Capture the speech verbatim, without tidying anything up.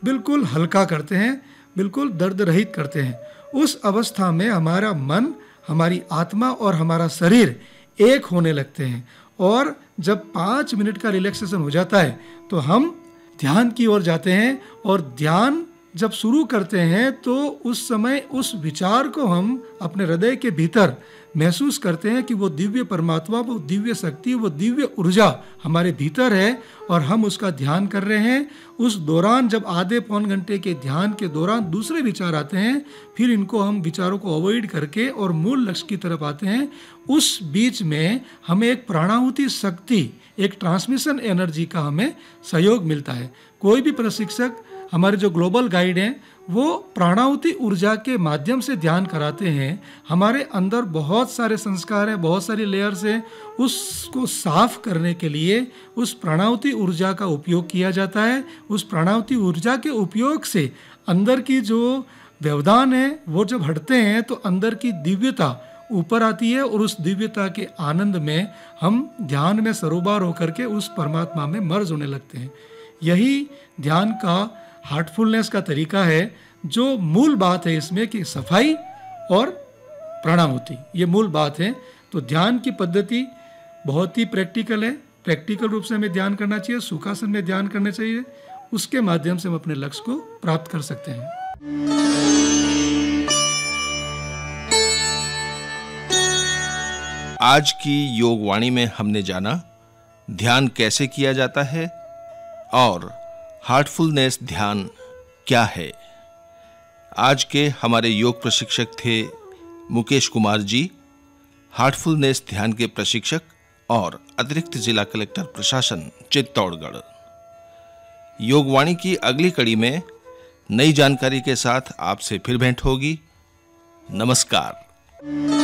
बिल्कुल हल्का करते हैं, बिल्कुल दर्द रहित करते हैं। उस अवस्था में हमारा मन, हमारी आत्मा और हमारा शरीर एक होने लगते हैं और जब पाँच मिनट का रिलैक्सेशन हो जाता है तो हम ध्यान की ओर जाते हैं और ध्यान जब शुरू करते हैं तो उस समय उस विचार को हम अपने हृदय के भीतर महसूस करते हैं कि वो दिव्य परमात्मा, वो दिव्य शक्ति, वो दिव्य ऊर्जा हमारे भीतर है और हम उसका ध्यान कर रहे हैं। उस दौरान जब आधे पौन घंटे के ध्यान के दौरान दूसरे विचार आते हैं, फिर इनको हम विचारों को अवॉइड करके और मूल लक्ष्य की तरफ आते हैं। उस बीच में हमें एक प्राणाहुति शक्ति, एक ट्रांसमिशन एनर्जी का हमें सहयोग मिलता है। कोई भी प्रशिक्षक, हमारे जो ग्लोबल गाइड हैं, वो प्राणाहुति ऊर्जा के माध्यम से ध्यान कराते हैं। हमारे अंदर बहुत सारे संस्कार हैं, बहुत सारी लेयर्स हैं, उसको साफ करने के लिए उस प्राणाहुति ऊर्जा का उपयोग किया जाता है। उस प्राणाहुति ऊर्जा के उपयोग से अंदर की जो व्यवधान है वो जब हटते हैं तो अंदर की दिव्यता ऊपर आती है और उस दिव्यता के आनंद में हम ध्यान में सरोबार होकर के उस परमात्मा में मर्ज होने लगते हैं। यही ध्यान का हार्टफुलनेस का तरीका है। जो मूल बात है इसमें कि सफाई और प्राणाहुति, ये मूल बात है। तो ध्यान की पद्धति बहुत ही प्रैक्टिकल है। प्रैक्टिकल रूप से हमें ध्यान करना चाहिए, सुखासन में ध्यान करना चाहिए। उसके माध्यम से हम अपने लक्ष्य को प्राप्त कर सकते हैं। आज की योगवाणी में हमने जाना ध्यान कैसे किया जाता है और हार्टफुलनेस ध्यान क्या है। आज के हमारे योग प्रशिक्षक थे मुकेश कुमार जी, हार्टफुलनेस ध्यान के प्रशिक्षक और अतिरिक्त जिला कलेक्टर प्रशासन चित्तौड़गढ़। योगवाणी की अगली कड़ी में नई जानकारी के साथ आपसे फिर भेंट होगी। नमस्कार।